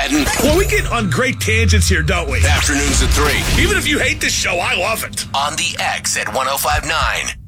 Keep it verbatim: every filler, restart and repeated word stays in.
Madden. Well, we get on great tangents here, don't we? Afternoons at three. Even if you hate this show, I love it. On the X at one oh five nine.